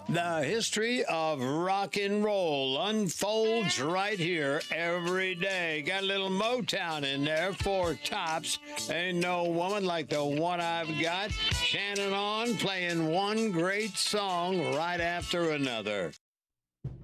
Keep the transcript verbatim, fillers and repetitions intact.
The history of rock and roll unfolds right here every day. Got a little Motown in there, Four Tops. Ain't no woman like the one I've got. Shannon on playing one great song right after another.